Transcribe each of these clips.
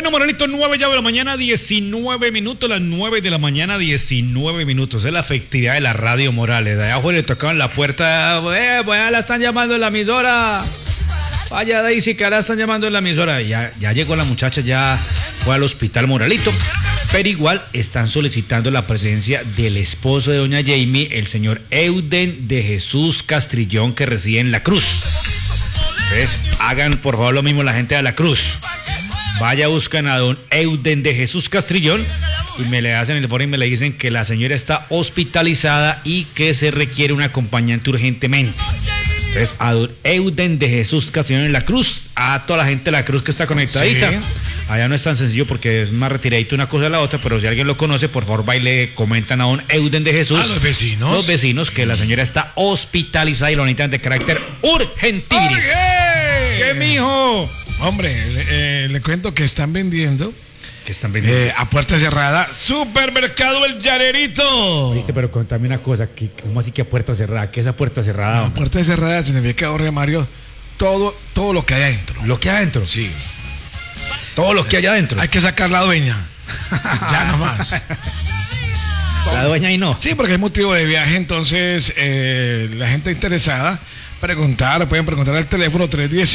Bueno, Moralito, 9 ya de la mañana, 19 minutos, las 9 de la mañana, 19 minutos. Es la efectividad de la radio, Morales. De abajo le tocaban la puerta. Pues la están llamando en la emisora. Vaya, Daisy, que la están llamando en la emisora. Ya llegó la muchacha, ya fue al hospital, Moralito. Pero igual están solicitando la presencia del esposo de doña Jamie, el señor Euden de Jesús Castrillón, que reside en La Cruz. Entonces, hagan por favor lo mismo la gente de La Cruz. Vaya, buscan a don Euden de Jesús Castrillón y me le hacen el favor y me le dicen que la señora está hospitalizada y que se requiere un acompañante urgentemente. Entonces, a don Euden de Jesús Castrillón en La Cruz, a toda la gente de La Cruz que está conectadita. Sí. Allá no es tan sencillo porque es más retiradito una cosa de la otra, pero si alguien lo conoce, por favor, va y le comentan a don Euden de Jesús. A los vecinos. Los vecinos, que la señora está hospitalizada y lo necesitan de carácter urgentiviris. ¿Qué, mijo? Hombre, le cuento que están vendiendo. ¿Qué están vendiendo? A puerta cerrada, Supermercado El Llanerito. Viste, pero contame una cosa, ¿cómo así que a puerta cerrada? ¿Qué es a puerta cerrada? A puerta cerrada significa, Jorge Mario, todo lo que hay adentro. ¿Lo que hay adentro? Sí. Todo lo que hay adentro. Hay que sacar la dueña. Ya nomás. La dueña ahí no. Sí, porque hay motivo de viaje, entonces la gente interesada pueden preguntar al teléfono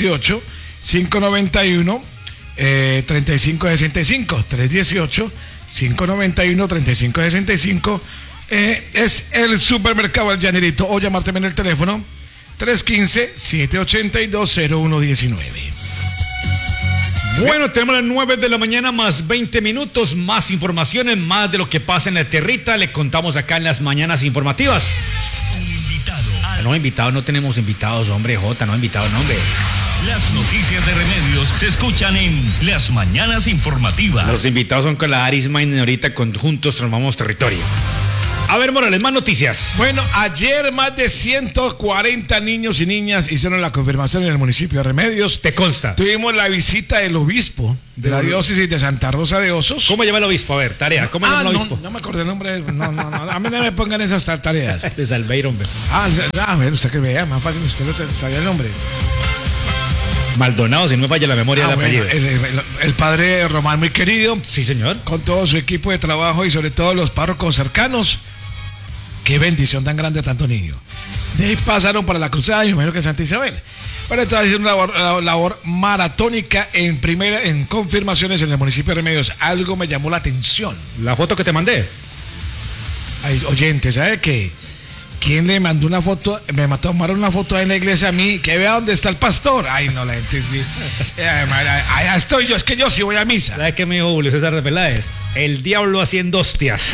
318-591-3565. 318-591-3565. Es el Supermercado El Llanerito. O llamar también el teléfono 315-782-0119. Bueno, tenemos las 9 de la mañana más 20 minutos, más informaciones, más de lo que pasa en la tierrita. Le contamos acá en las mañanas informativas. No tenemos invitados, hombre, Jota, no invitados, no, hombre. Las noticias de Remedios se escuchan en las mañanas informativas. Los invitados son con la Arisma y ahorita juntos transformamos territorio. A ver, Morales, más noticias. Bueno, ayer más de 140 niños y niñas hicieron la confirmación en el municipio de Remedios. ¿Te consta? Tuvimos la visita del obispo de la diócesis de Santa Rosa de Osos. ¿Cómo llama el obispo? A ver, tarea. ¿Cómo llama el obispo? No me acordé el nombre. No. A mí no me pongan esas tareas. De Salveiro, hombre. A ver, usted que vea, más fácil, usted no sabía el nombre. Maldonado, si no me falla la memoria del apellido. El padre Román, muy querido. Sí, señor. Con todo su equipo de trabajo y sobre todo los párrocos cercanos. Qué bendición tan grande a tanto niño. De ahí pasaron para la cruzada, yo imagino que Santa Isabel. Pero estaba haciendo una labor maratónica en confirmaciones en el municipio de Remedios. Algo me llamó la atención. La foto que te mandé. Ay, oyente, ¿sabe qué? ¿Quién le mandó una foto? Me tomaron una foto ahí en la iglesia a mí, que vea dónde está el pastor. Ay, no, la gente sí. Allá estoy yo, es que yo sí voy a misa. ¿Sabes qué me dijo Julio César Peláez? El diablo haciendo hostias.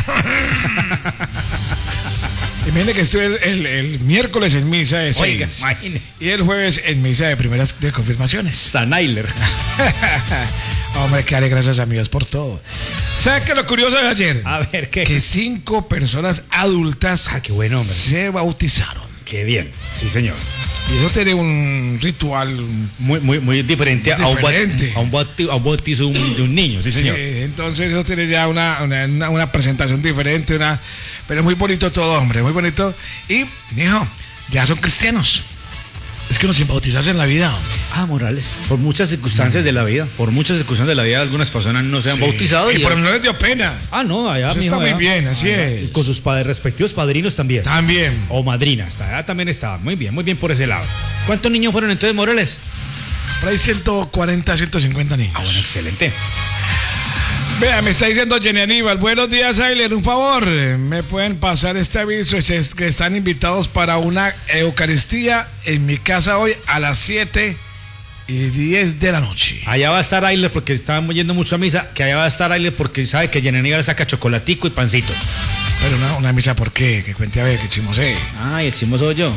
Imagínate que estuve el miércoles en misa de 6. Y el jueves en misa de primeras de confirmaciones. Sanailer. Hombre, que haré gracias a Dios por todo. ¿Sabes qué lo curioso de ayer? A ver, ¿qué? Que 5 personas adultas qué bueno, hombre. Se bautizaron. Qué bien, sí, señor. Y eso tiene un ritual muy diferente a un bautizo de un niño, sí, señor. Sí, entonces eso tiene ya una presentación diferente, pero es muy bonito todo, hombre, muy bonito. Y, hijo, ya son cristianos. Es que uno sin bautizarse en la vida, hombre. Morales, por muchas circunstancias de la vida, algunas personas no se han bautizado. Y por no les dio pena. No, allá eso está muy bien, así es. Y con sus respectivos padrinos también. También. O madrinas, allá también estaba. Muy bien por ese lado. ¿Cuántos niños fueron entonces, Morales? Por ahí 140, 150 niños. Bueno, excelente. Vea, me está diciendo Jenny Aníbal, buenos días, Ailer, un favor, me pueden pasar este aviso, es que están invitados para una Eucaristía en mi casa hoy a las 7:10 de la noche. Allá va a estar Ailer porque estaban yendo mucho a misa, que allá va a estar Ailer porque sabe que Jenny Aníbal saca chocolatico y pancito. Pero una misa, ¿por qué? Que cuente a ver, que chismosé. El chismoso soy yo.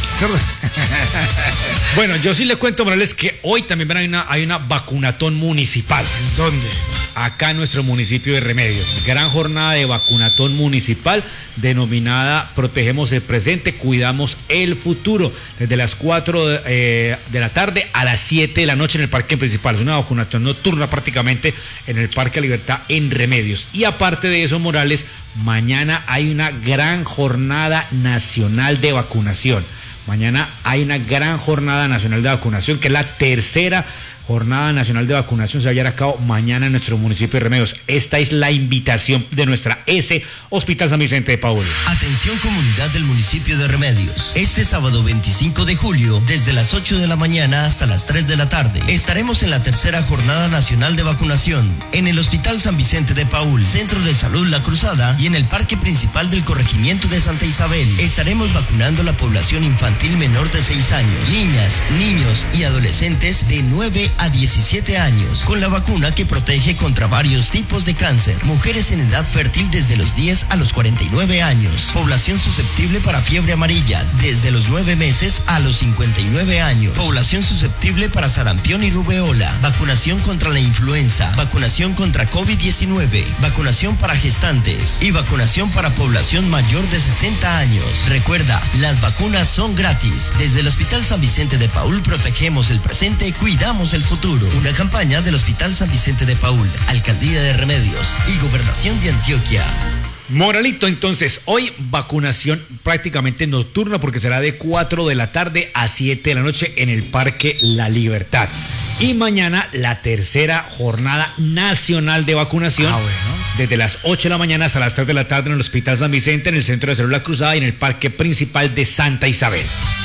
Bueno, yo sí le cuento, Morales, que hoy también hay una vacunatón municipal. ¿En dónde? Acá en nuestro municipio de Remedios. Gran jornada de vacunatón municipal denominada Protegemos el presente, cuidamos el futuro. Desde las 4 de la tarde a las 7 de la noche en el parque principal. Es una vacunatón nocturna prácticamente en el Parque Libertad en Remedios. Y aparte de eso, Morales, mañana hay una gran jornada nacional de vacunación. Mañana hay una gran jornada nacional de vacunación, que es la tercera Jornada Nacional de Vacunación se va a llevar a cabo mañana en nuestro municipio de Remedios. Esta es la invitación de nuestra S Hospital San Vicente de Paúl. Atención comunidad del municipio de Remedios. Este sábado 25 de julio, desde las 8 de la mañana hasta las 3 de la tarde, estaremos en la tercera Jornada Nacional de Vacunación en el Hospital San Vicente de Paúl, Centro de Salud La Cruzada y en el Parque Principal del Corregimiento de Santa Isabel. Estaremos vacunando a la población infantil menor de 6 años, niñas, niños y adolescentes de 9 a 17 años, con la vacuna que protege contra varios tipos de cáncer. Mujeres en edad fértil desde los 10 a los 49 años. Población susceptible para fiebre amarilla desde los 9 meses a los 59 años. Población susceptible para sarampión y rubeola. Vacunación contra la influenza. Vacunación contra COVID-19. Vacunación para gestantes. Y vacunación para población mayor de 60 años. Recuerda, las vacunas son gratis. Desde el Hospital San Vicente de Paúl protegemos el presente, cuidamos el futuro. Una campaña del Hospital San Vicente de Paúl, Alcaldía de Remedios y Gobernación de Antioquia. Moralito, entonces, hoy vacunación prácticamente nocturna porque será de 4 de la tarde a 7 de la noche en el Parque La Libertad. Y mañana la tercera Jornada Nacional de Vacunación. Desde las 8 de la mañana hasta las 3 de la tarde en el Hospital San Vicente, en el Centro de Salud La Cruzada y en el Parque Principal de Santa Isabel.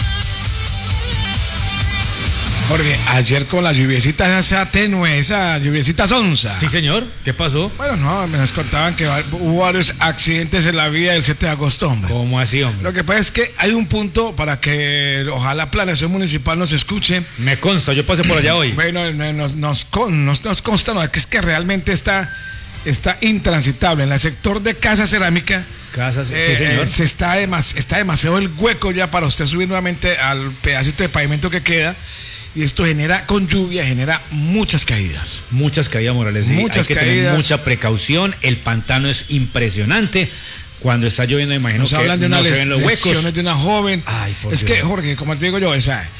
Jorge, ayer con la lluviecita esa tenue, esa lluviecita sonsa. Sí, señor. ¿Qué pasó? Bueno, no, me nos contaban que hubo varios accidentes en la vía del 7 de agosto, hombre. ¿Cómo así, hombre? Lo que pasa es que hay un punto para que ojalá Planeación Municipal nos escuche. Me consta, yo pasé por allá hoy. Bueno, nos consta, no, que es que realmente está intransitable. En el sector de Casa Cerámica. Casas, sí, señor. Está demasiado el hueco ya para usted subir nuevamente al pedacito de pavimento que queda. Y esto con lluvia, genera muchas caídas. Muchas caídas, Morales. Sí. Muchas Hay que caídas. tener mucha precaución. El pantano es impresionante. Cuando está lloviendo, imagino Nos que hablan de no se ven los huecos. lesiones de una joven. Ay, por es Dios. que, Jorge, como te digo yo,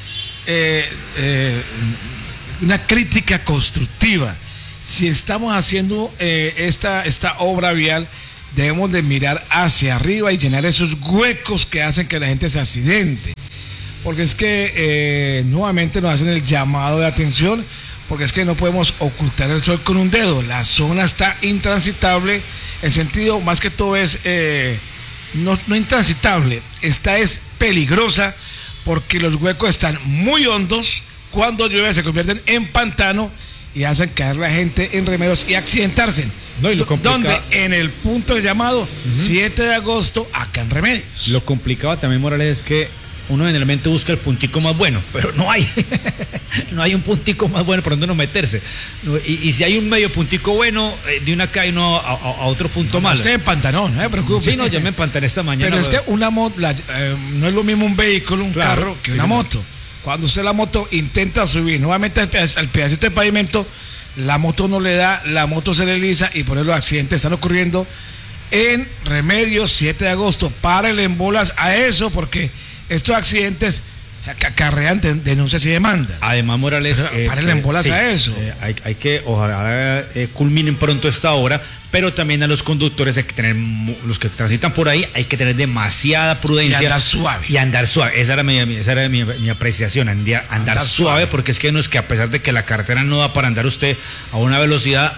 una crítica constructiva. Si estamos haciendo esta obra vial, debemos de mirar hacia arriba y llenar esos huecos que hacen que la gente se accidente. Porque es que nuevamente nos hacen el llamado de atención, porque es que no podemos ocultar el sol con un dedo. La zona está intransitable, el sentido más que todo es no intransitable, esta es peligrosa porque los huecos están muy hondos, cuando llueve se convierten en pantano y hacen caer la gente en Remedios y accidentarse. No, y lo donde en el punto de llamado 7 de agosto acá en Remedios. Lo complicado también, Morales, es que uno generalmente busca el puntico más bueno, pero no hay. No hay un puntico más bueno por donde uno meterse. Y si hay un medio puntico bueno, de una cae uno a otro punto malo. Usted empantanó, no me preocupe. Sí, no, ya me empantané esta mañana. Pero es que una moto, no es lo mismo un vehículo, un carro, que una moto. Cuando usted la moto intenta subir nuevamente al pedacito de pavimento, la moto no le da, la moto se le lisa y por eso los accidentes están ocurriendo en Remedios 7 de agosto. Párenle en bolas a eso porque estos accidentes acarrean denuncias y demandas. Además, Morales, párenle en bolas a eso. Hay que, ojalá culminen pronto esta obra, pero también a los conductores hay que tener, los que transitan por ahí, hay que tener demasiada prudencia. Y andar suave. Y andar suave. Esa era mi apreciación, andar suave, porque es que no es que a pesar de que la carretera no da para andar usted a una velocidad.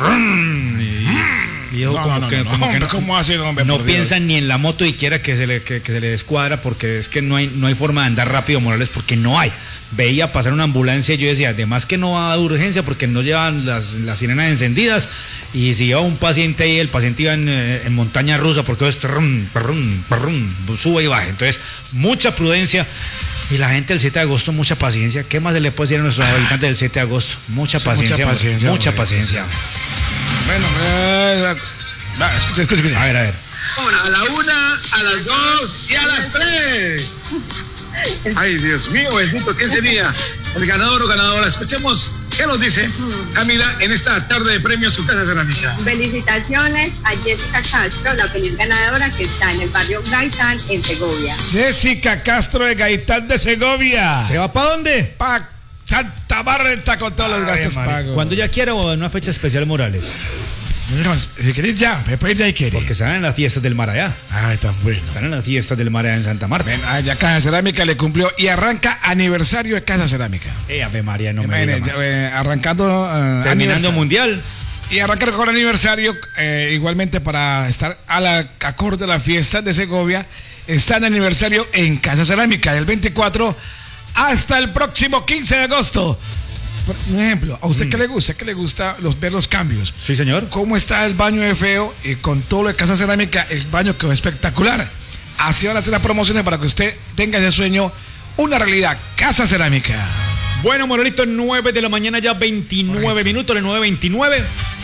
No piensan ni en la moto y quiera que se le descuadra, porque es que no hay forma de andar rápido, Morales, porque no hay. Veía pasar una ambulancia y yo decía, además que no va a urgencia porque no llevan las sirenas encendidas, y si lleva un paciente ahí, el paciente iba en montaña rusa porque es sube y baja. Entonces, mucha prudencia. Y la gente del 7 de agosto, mucha paciencia. ¿Qué más se le puede decir a nuestros habitantes del 7 de agosto? Mucha paciencia. Mucha paciencia. Bueno, escucha. A ver. A la 1, a las 2 y a las 3. Ay, Dios mío, bendito, ¿quién sería el ganador o ganadora? Escuchemos qué nos dice Camila en esta tarde de premios Su Casa Cerámica. Felicitaciones a Jessica Castro, la feliz ganadora que está en el barrio Gaitán, en Segovia. Jessica Castro de Gaitán de Segovia. ¿Se va para dónde? Para Santa Marta con todos los gastos pagos. Cuando ya quiera o en una fecha especial, Morales. No, si querés ya, me puede ir ya y quiere. Porque están en las fiestas del mar allá. Ay, está bueno. Están en las fiestas del mar allá en Santa Marta. Ya Casa Cerámica le cumplió y arranca aniversario de Casa Cerámica. Ave María, no me diga más. Arrancando Terminando aniversario. mundial. Y arranca con aniversario, igualmente para estar a la acorde de las fiestas de Segovia, está en aniversario en Casa Cerámica, del 24 hasta el próximo 15 de agosto. Por un ejemplo, ¿a usted qué le gusta? ¿Qué le gusta ver los cambios? Sí, señor. ¿Cómo está el baño de feo? Y con todo lo de Casa Cerámica, el baño quedó espectacular. Así van a hacer las promociones para que usted tenga ese sueño, una realidad. Casa Cerámica. Bueno, Moralito, 9 de la mañana, ya 29 minutos, las 9:29.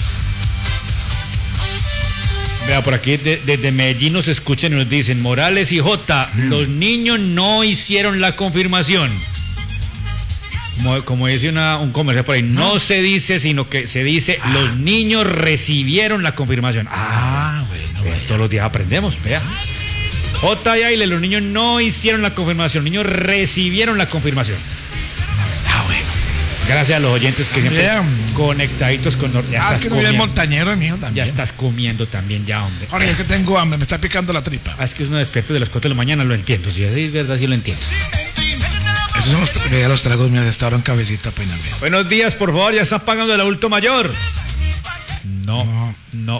Vea, por aquí desde Medellín nos escuchan y nos dicen: Morales y Jota, los niños no hicieron la confirmación. Como dice un comercial por ahí, no se dice, sino que se dice los niños recibieron la confirmación. Bueno, todos los días aprendemos, vea. J. y Aile, los niños no hicieron la confirmación, los niños recibieron la confirmación. Bueno. Gracias a los oyentes que siempre conectaditos con... Ya estás que no comiendo. el montañero mío también. Ya estás comiendo también, ya, hombre. Ahora es que tengo hambre, me está picando la tripa. Es que es uno despierto de las 4 de la mañana, lo entiendo. Si es verdad, sí lo entiendo. Esos son los tragos míos de esta hora en cabecita apenas. Buenos días, por favor, ya están pagando el adulto mayor. No.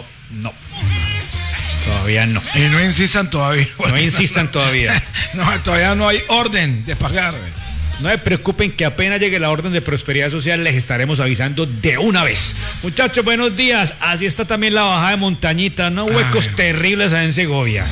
Todavía no. Y no insistan todavía. No insistan todavía. No, todavía no hay orden de pagar. No se preocupen que apenas llegue la orden de prosperidad social les estaremos avisando de una vez. Muchachos, buenos días. Así está también la bajada de Montañita, ¿no? Huecos terribles ahí en Segovia.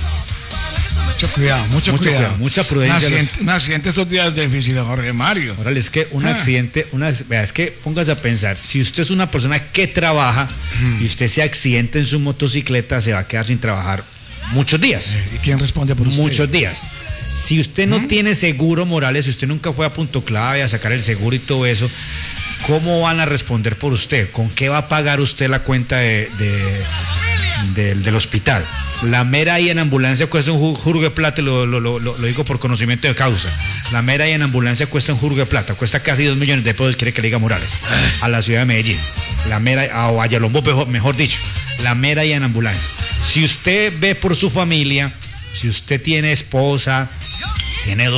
Mucho cuidado. Mucha prudencia. Un accidente estos días es difícil, Jorge Mario. Órale, es que un accidente, vea, es que póngase a pensar, si usted es una persona que trabaja y usted se accidenta en su motocicleta, se va a quedar sin trabajar muchos días. ¿Y quién responde por usted? Muchos días. Si usted no tiene seguro, Morales, si usted nunca fue a Punto Clave a sacar el seguro y todo eso, ¿cómo van a responder por usted? ¿Con qué va a pagar usted la cuenta del hospital? La mera ahí en ambulancia cuesta un jurgo de plata, lo digo por conocimiento de causa. La mera ahí en ambulancia cuesta un jurgo de plata, cuesta casi 2 millones de pesos, quiere que le diga Morales, a la ciudad de Medellín. La mera, o a Yalombo, mejor dicho, la mera ahí en ambulancia. Si usted ve por su familia, si usted tiene esposa, tiene 2